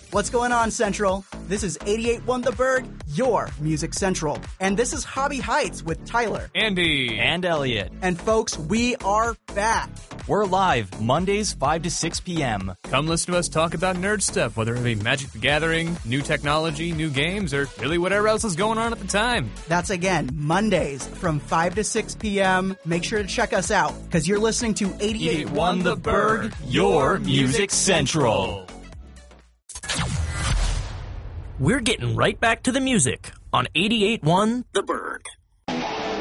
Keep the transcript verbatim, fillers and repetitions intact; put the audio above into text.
What's going on, Central? This is eighty-eight point one The Berg, your Music Central. And this is Hobby Heights with Tyler, Andy, and Elliot. And folks, we are back. We're live Mondays, five to six p.m. Come listen to us talk about nerd stuff, whether it be Magic the Gathering, new technology, new games, or really whatever else is going on at the time. That's again, Mondays from five to six p.m. Make sure to check us out, because you're listening to eighty-eight point one The Berg, your Music Central. We're getting right back to the music on eighty-eight point one The Berg.